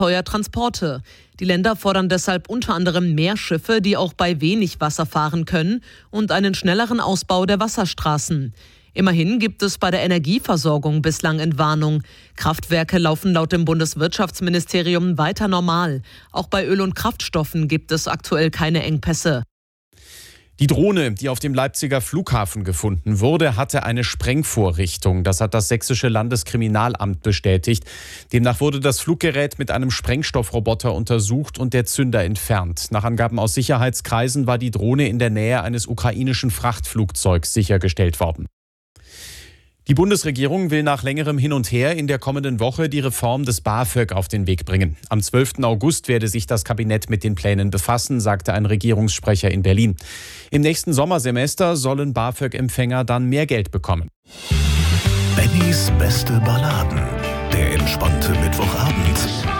teuer Transporte. Die Länder fordern deshalb unter anderem mehr Schiffe, die auch bei wenig Wasser fahren können, und einen schnelleren Ausbau der Wasserstraßen. Immerhin gibt es bei der Energieversorgung bislang Entwarnung. Kraftwerke laufen laut dem Bundeswirtschaftsministerium weiter normal. Auch bei Öl und Kraftstoffen gibt es aktuell keine Engpässe. Die Drohne, die auf dem Leipziger Flughafen gefunden wurde, hatte eine Sprengvorrichtung. Das hat das sächsische Landeskriminalamt bestätigt. Demnach wurde das Fluggerät mit einem Sprengstoffroboter untersucht und der Zünder entfernt. Nach Angaben aus Sicherheitskreisen war die Drohne in der Nähe eines ukrainischen Frachtflugzeugs sichergestellt worden. Die Bundesregierung will nach längerem Hin und Her in der kommenden Woche die Reform des BAföG auf den Weg bringen. Am 12. August werde sich das Kabinett mit den Plänen befassen, sagte ein Regierungssprecher in Berlin. Im nächsten Sommersemester sollen BAföG-Empfänger dann mehr Geld bekommen. Bennys beste Balladen. Der entspannte Mittwochabend.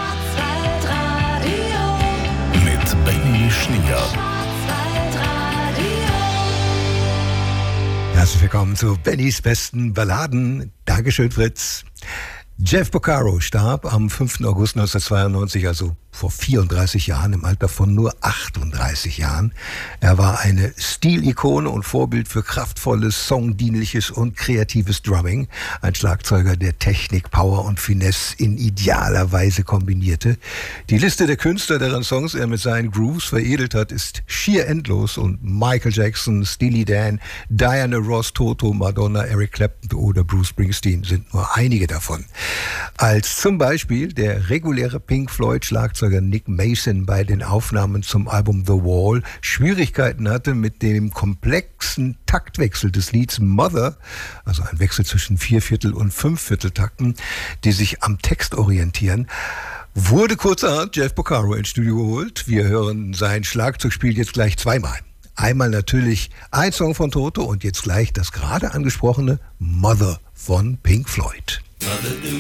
Mit Benny Schnier. Herzlich willkommen zu Bennys besten Balladen. Dankeschön, Fritz. Jeff Porcaro starb am 5. August 1992, also vor 34 Jahren, im Alter von nur 38 Jahren. Er war eine Stilikone und Vorbild für kraftvolles, songdienliches und kreatives Drumming. Ein Schlagzeuger, der Technik, Power und Finesse in idealer Weise kombinierte. Die Liste der Künstler, deren Songs er mit seinen Grooves veredelt hat, ist schier endlos. Und Michael Jackson, Steely Dan, Diana Ross, Toto, Madonna, Eric Clapton oder Bruce Springsteen sind nur einige davon. Als zum Beispiel der reguläre Pink Floyd-Schlagzeuger Nick Mason bei den Aufnahmen zum Album The Wall Schwierigkeiten hatte mit dem komplexen Taktwechsel des Lieds Mother, also ein Wechsel zwischen 4/4 und 5/4 Takten, die sich am Text orientieren, wurde kurzerhand Jeff Porcaro ins Studio geholt. Wir hören sein Schlagzeugspiel jetzt gleich zweimal. Einmal natürlich ein Song von Toto und jetzt gleich das gerade angesprochene Mother von Pink Floyd.